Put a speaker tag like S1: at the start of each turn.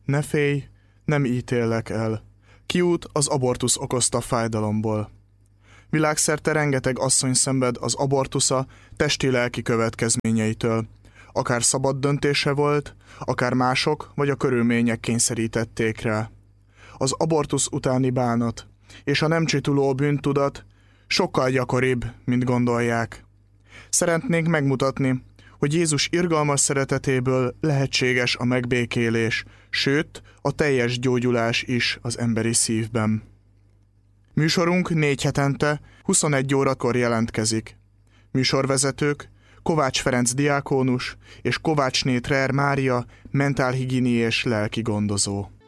S1: Ne félj, nem ítéllek el. Kiút az abortusz okozta fájdalomból. Világszerte rengeteg asszony szenved az abortusza testi-lelki következményeitől. Akár szabad döntése volt, akár mások vagy a körülmények kényszerítették rá. Az abortusz utáni bánat és a nem csituló bűntudat sokkal gyakoribb, mint gondolják. Szeretnénk megmutatni, hogy Jézus irgalmas szeretetéből lehetséges a megbékélés, sőt, a teljes gyógyulás is az emberi szívben. Műsorunk 4 hetente, 21 órakor jelentkezik. Műsorvezetők Kovács Ferenc diákónus és Kovácsné Trer Mária mentálhigiéniés lelki gondozó.